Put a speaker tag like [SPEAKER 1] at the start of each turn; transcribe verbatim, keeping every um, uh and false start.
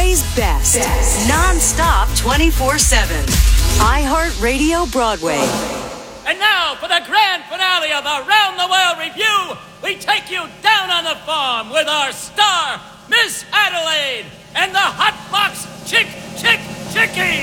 [SPEAKER 1] Broadway's best. best. Non-stop twenty-four seven. iHeartRadio Broadway.
[SPEAKER 2] And now for the grand finale of Around the World Review, we take you down on the farm with our star, Miss Adelaide, and the Hot Box Chick Chick Chickie.